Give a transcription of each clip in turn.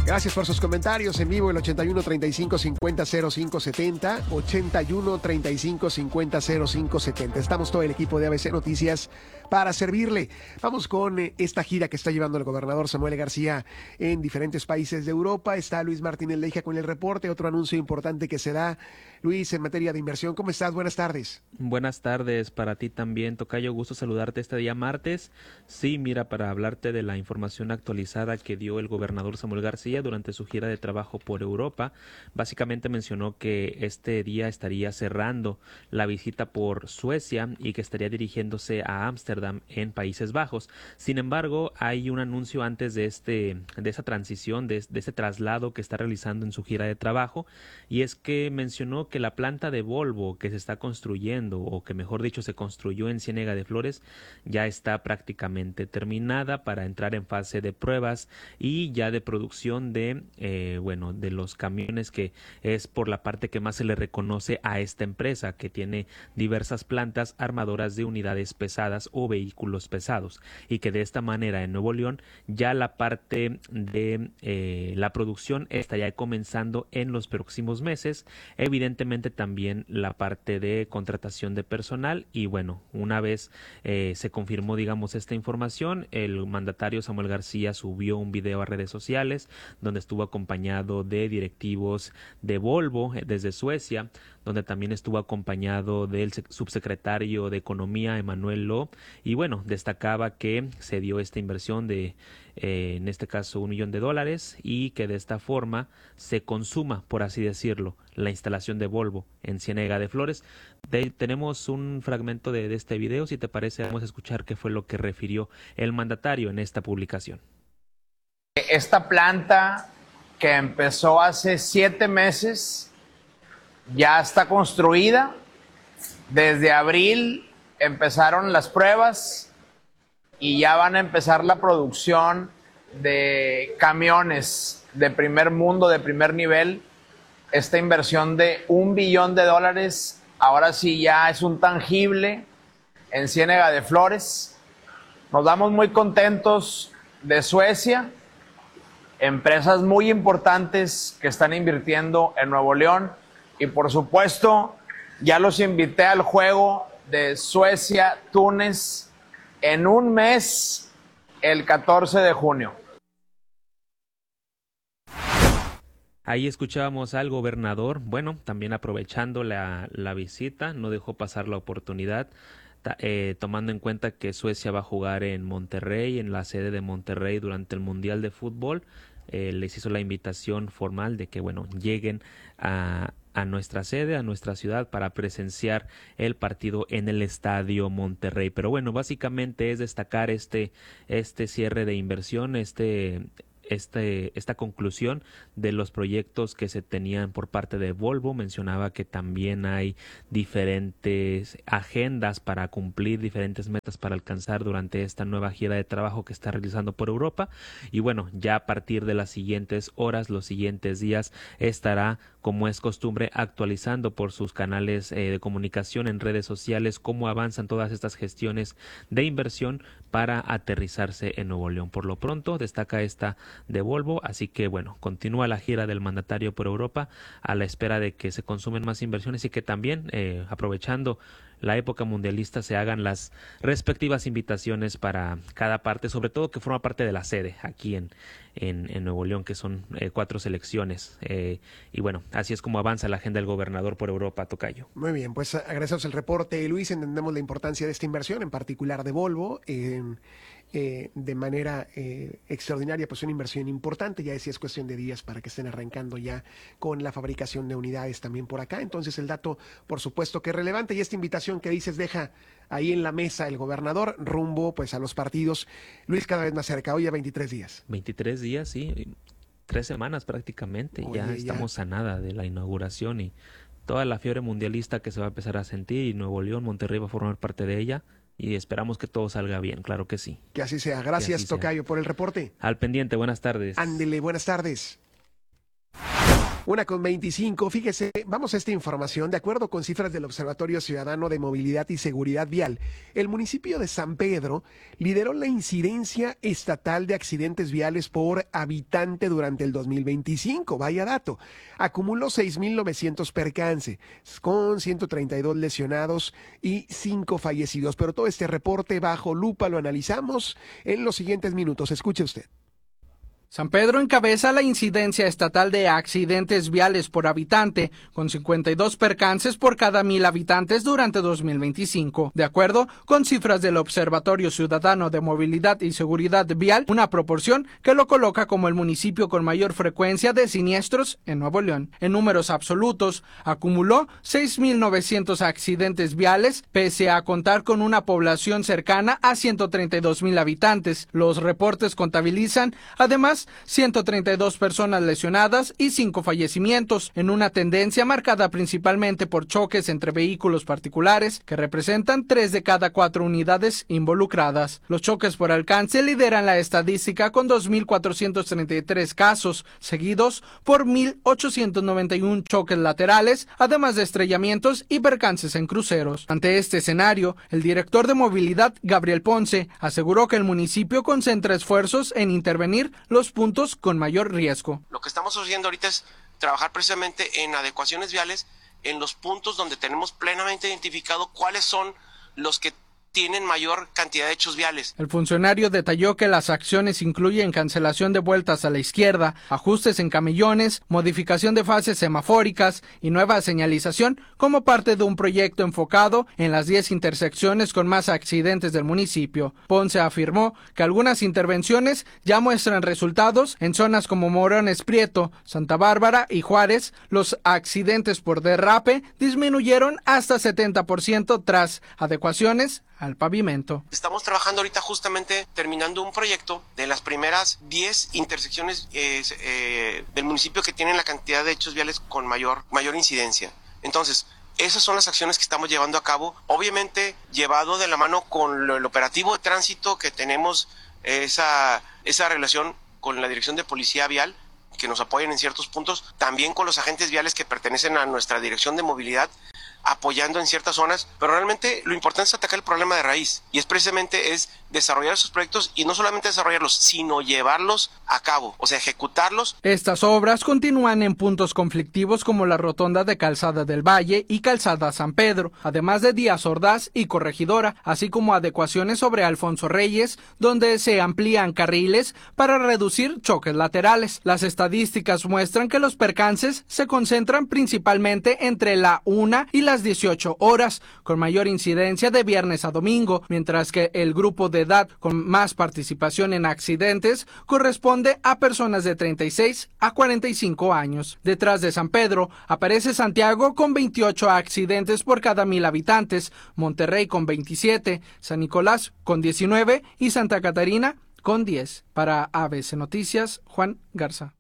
Gracias por sus comentarios en vivo, el 81 35 50 05 70, 81 35 50 05 70. Estamos todo el equipo de ABC Noticias para servirle. Vamos con esta gira que está llevando el gobernador Samuel García en diferentes países de Europa. Está Luis Martínez Leija con el reporte, otro anuncio importante que se da, Luis, en materia de inversión. ¿Cómo estás? Buenas tardes. Buenas tardes para ti también, tocayo. Gusto saludarte este día martes. Sí, mira, para hablarte de la información actualizada que dio el gobernador Samuel García durante su gira de trabajo por Europa. Básicamente mencionó que este día estaría cerrando la visita por Suecia y que estaría dirigiéndose a Ámsterdam en Países Bajos. Sin embargo, hay un anuncio antes de esa transición, de este traslado que está realizando en su gira de trabajo, y es que mencionó que la planta de Volvo que se está construyendo, o que mejor dicho se construyó en Ciénega de Flores, ya está prácticamente terminada para entrar en fase de pruebas y ya de producción de los camiones, que es por la parte que más se le reconoce a esta empresa, que tiene diversas plantas armadoras de unidades pesadas o vehículos pesados, y que de esta manera en Nuevo León ya la parte de la producción estaría comenzando en los próximos meses. Evidentemente también la parte de contratación de personal, y bueno, una vez se confirmó, digamos, esta información, el mandatario Samuel García subió un video a redes sociales donde estuvo acompañado de directivos de Volvo desde Suecia, donde también estuvo acompañado del subsecretario de Economía, Emanuel Lo, y bueno, destacaba que se dio esta inversión de, en este caso, $1 millón, y que de esta forma se consuma, por así decirlo, la instalación de Volvo en Ciénega de Flores. Tenemos un fragmento de este video, si te parece, vamos a escuchar qué fue lo que refirió el mandatario en esta publicación. Esta planta, que empezó hace 7 meses, ya está construida. Desde abril empezaron las pruebas y ya van a empezar la producción de camiones de primer mundo, de primer nivel. Esta inversión de $1 billón, ahora sí ya es un tangible en Ciénega de Flores. Nos damos muy contentos de Suecia, empresas muy importantes que están invirtiendo en Nuevo León, y por supuesto ya los invité al juego de Suecia-Túnez en un mes, el 14 de junio. Ahí escuchábamos al gobernador, bueno, también aprovechando la visita, no dejó pasar la oportunidad, tomando en cuenta que Suecia va a jugar en Monterrey, en la sede de Monterrey durante el Mundial de Fútbol. Les hizo la invitación formal de que, bueno, lleguen a nuestra sede, a nuestra ciudad, para presenciar el partido en el Estadio Monterrey. Pero bueno, básicamente es destacar este cierre de inversión, esta conclusión de los proyectos que se tenían por parte de Volvo. Mencionaba que también hay diferentes agendas para cumplir, diferentes metas para alcanzar durante esta nueva gira de trabajo que está realizando por Europa, y bueno, ya a partir de las siguientes horas, los siguientes días, estará, como es costumbre, actualizando por sus canales de comunicación en redes sociales cómo avanzan todas estas gestiones de inversión para aterrizarse en Nuevo León. Por lo pronto destaca esta de Volvo, así que bueno, continúa la gira del mandatario por Europa a la espera de que se consumen más inversiones, y que también, aprovechando la época mundialista, se hagan las respectivas invitaciones para cada parte, sobre todo que forma parte de la sede aquí en Nuevo León, que son 4 selecciones, y bueno, así es como avanza la agenda del gobernador por Europa, tocayo. Muy bien, pues agradecemos el reporte, Luis. Entendemos la importancia de esta inversión, en particular de Volvo, de manera extraordinaria, pues una inversión importante. Ya decía, es cuestión de días para que estén arrancando ya con la fabricación de unidades también por acá. Entonces el dato, por supuesto, que es relevante, y esta invitación que dices deja ahí en la mesa el gobernador rumbo pues a los partidos, Luis, cada vez más cerca. Hoy a 23 días. 23 días, sí, 3 semanas prácticamente. Oye, ya estamos a nada de la inauguración y toda la fiebre mundialista que se va a empezar a sentir, y Nuevo León, Monterrey va a formar parte de ella, y esperamos que todo salga bien, claro que sí. Que así sea. Gracias, así sea. tocayo, por el reporte. Al pendiente, buenas tardes. Ándele, buenas tardes. 1:25, fíjese, vamos a esta información. De acuerdo con cifras del Observatorio Ciudadano de Movilidad y Seguridad Vial, el municipio de San Pedro lideró la incidencia estatal de accidentes viales por habitante durante el 2025. Vaya dato. Acumuló 6,900 percances, con 132 lesionados y 5 fallecidos. Pero todo este reporte bajo lupa lo analizamos en los siguientes minutos. Escuche usted. San Pedro encabeza la incidencia estatal de accidentes viales por habitante, con 52 percances por cada 1,000 habitantes durante 2025. De acuerdo con cifras del Observatorio Ciudadano de Movilidad y Seguridad Vial, una proporción que lo coloca como el municipio con mayor frecuencia de siniestros en Nuevo León. En números absolutos, acumuló 6,900 accidentes viales, pese a contar con una población cercana a 132,000 habitantes. Los reportes contabilizan, además, 132 personas lesionadas y 5 fallecimientos, en una tendencia marcada principalmente por choques entre vehículos particulares, que representan 3 de cada 4 unidades involucradas. Los choques por alcance lideran la estadística con 2,433 casos, seguidos por 1,891 choques laterales, además de estrellamientos y percances en cruceros. Ante este escenario, el director de movilidad, Gabriel Ponce, aseguró que el municipio concentra esfuerzos en intervenir los puntos con mayor riesgo. Lo que estamos haciendo ahorita es trabajar precisamente en adecuaciones viales en los puntos donde tenemos plenamente identificado cuáles son los que tienen mayor cantidad de hechos viales. El funcionario detalló que las acciones incluyen cancelación de vueltas a la izquierda, ajustes en camellones, modificación de fases semafóricas y nueva señalización como parte de un proyecto enfocado en las 10 intersecciones con más accidentes del municipio. Ponce afirmó que algunas intervenciones ya muestran resultados en zonas como Morones Prieto, Santa Bárbara y Juárez. Los accidentes por derrape disminuyeron hasta 70% tras adecuaciones al pavimento. Estamos trabajando ahorita justamente terminando un proyecto de las primeras 10 intersecciones del municipio que tienen la cantidad de hechos viales con mayor incidencia. Entonces, esas son las acciones que estamos llevando a cabo, obviamente llevado de la mano con el operativo de tránsito que tenemos, esa relación con la Dirección de Policía Vial, que nos apoyan en ciertos puntos, también con los agentes viales que pertenecen a nuestra Dirección de Movilidad, apoyando en ciertas zonas, pero realmente lo importante es atacar el problema de raíz, y es precisamente desarrollar esos proyectos, y no solamente desarrollarlos, sino llevarlos a cabo, o sea, ejecutarlos. Estas obras continúan en puntos conflictivos como la rotonda de Calzada del Valle y Calzada San Pedro, además de Díaz Ordaz y Corregidora, así como adecuaciones sobre Alfonso Reyes, donde se amplían carriles para reducir choques laterales. Las estadísticas muestran que los percances se concentran principalmente entre la 1 y las 18 horas, con mayor incidencia de viernes a domingo, mientras que el grupo de edad con más participación en accidentes corresponde a personas de 36 a 45 años. Detrás de San Pedro aparece Santiago con 28 accidentes por cada 1,000 habitantes, Monterrey con 27, San Nicolás con 19 y Santa Catarina con 10. Para ABC Noticias, Juan Garza.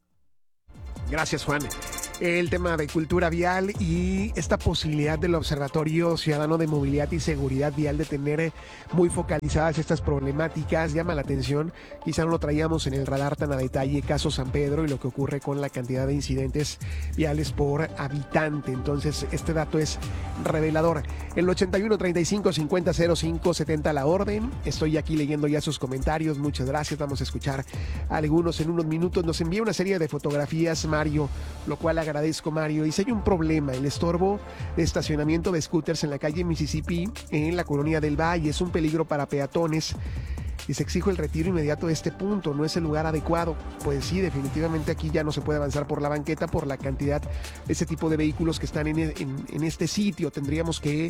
Gracias, Juan. El tema de cultura vial y esta posibilidad del Observatorio Ciudadano de Movilidad y Seguridad Vial de tener muy focalizadas estas problemáticas llama la atención. Quizá no lo traíamos en el radar tan a detalle, caso San Pedro y lo que ocurre con la cantidad de incidentes viales por habitante. Entonces, este dato es revelador. El 81 35 50 05 70 la orden. Estoy aquí leyendo ya sus comentarios. Muchas gracias. Vamos a escuchar algunos en unos minutos. Nos envía una serie de fotografías, Mario, lo cual agradezco, Mario. Dice: hay un problema, el estorbo de estacionamiento de scooters en la calle Mississippi, en la colonia del Valle, es un peligro para peatones y se exige el retiro inmediato de este punto, no es el lugar adecuado. Pues sí, definitivamente aquí ya no se puede avanzar por la banqueta por la cantidad de ese tipo de vehículos que están en este sitio. Tendríamos que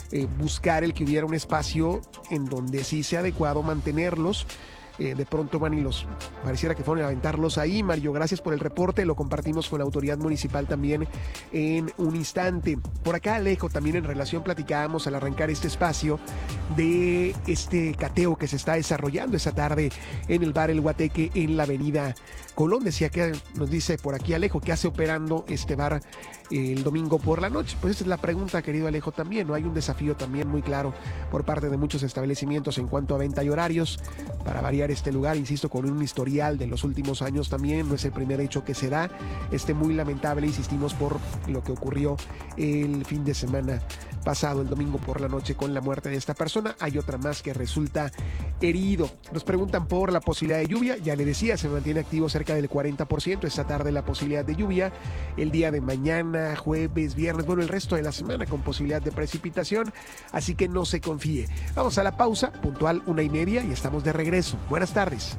buscar el que hubiera un espacio en donde sí sea adecuado mantenerlos. De pronto van y pareciera que fueron a aventarlos ahí. Mario, gracias por el reporte, lo compartimos con la autoridad municipal también en un instante. Por acá, Alejo, también en relación platicábamos al arrancar este espacio de este cateo que se está desarrollando esta tarde en el bar El Guateque en la avenida Colón. Nos dice por aquí Alejo, ¿qué hace operando este bar el domingo por la noche? Pues esa es la pregunta, querido Alejo, también, ¿no? Hay un desafío también muy claro por parte de muchos establecimientos en cuanto a venta y horarios. Para variar, expropiar este lugar, insisto, con un historial de los últimos años también. No es el primer hecho que se da. Muy lamentable, insistimos, por lo que ocurrió el fin de semana pasado, el domingo por la noche, con la muerte de esta persona. Hay otra más que resulta herido. Nos preguntan por la posibilidad de lluvia. Ya le decía, se mantiene activo cerca del 40%. Esta tarde la posibilidad de lluvia. El día de mañana, jueves, viernes, bueno, el resto de la semana con posibilidad de precipitación. Así que no se confíe. Vamos a la pausa, puntual 1:30, y estamos de regreso. Buenas tardes.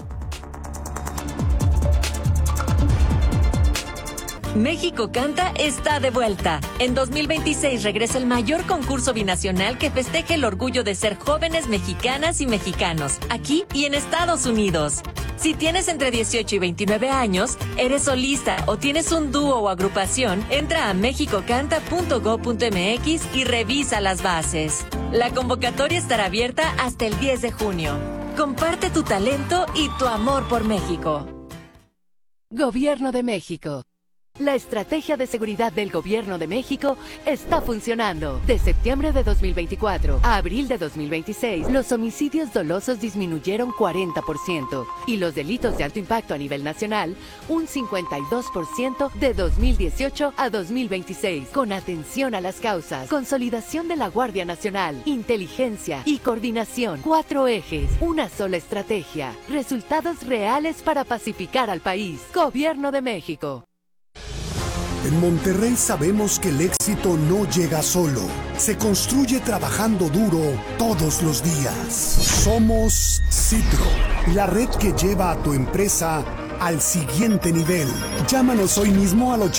México Canta está de vuelta. En 2026 regresa el mayor concurso binacional que festeje el orgullo de ser jóvenes mexicanas y mexicanos, aquí y en Estados Unidos. Si tienes entre 18 y 29 años, eres solista o tienes un dúo o agrupación, entra a mexicocanta.go.mx y revisa las bases. La convocatoria estará abierta hasta el 10 de junio. Comparte tu talento y tu amor por México. Gobierno de México. La estrategia de seguridad del Gobierno de México está funcionando. De septiembre de 2024 a abril de 2026, los homicidios dolosos disminuyeron 40% y los delitos de alto impacto a nivel nacional un 52% de 2018 a 2026. Con atención a las causas, consolidación de la Guardia Nacional, inteligencia y coordinación. 4 ejes, una sola estrategia. Resultados reales para pacificar al país. Gobierno de México. En Monterrey sabemos que el éxito no llega solo, se construye trabajando duro todos los días. Somos Citro, la red que lleva a tu empresa al siguiente nivel. Llámanos hoy mismo al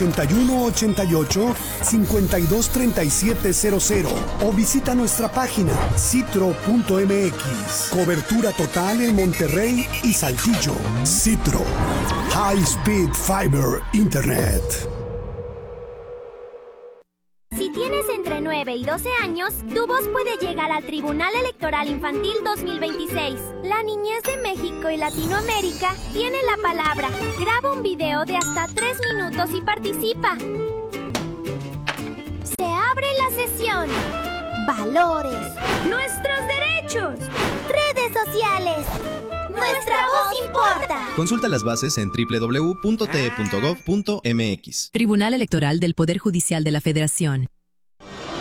8188-523700 o visita nuestra página citro.mx. Cobertura total en Monterrey y Saltillo. Citro, High Speed Fiber Internet. Si tienes entre 9 y 12 años, tu voz puede llegar al Tribunal Electoral Infantil 2026. La niñez de México y Latinoamérica tiene la palabra. Graba un video de hasta 3 minutos y participa. Se abre la sesión. Valores. Nuestros derechos. Redes sociales. Nuestra voz importa. Consulta las bases en www.te.gov.mx. Tribunal Electoral del Poder Judicial de la Federación.